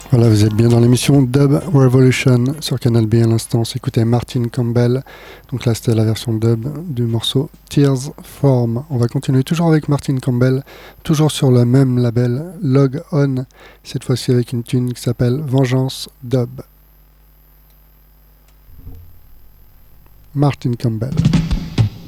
Voilà, vous êtes bien dans l'émission Dub Revolution sur Canal B à l'instant. S'écoutez Martin Campbell. Donc là, c'était la version dub du morceau Tears Form. On va continuer toujours avec Martin Campbell, toujours sur le même label Log On, cette fois-ci avec une tune qui s'appelle Vengeance Dub. Martin Campbell.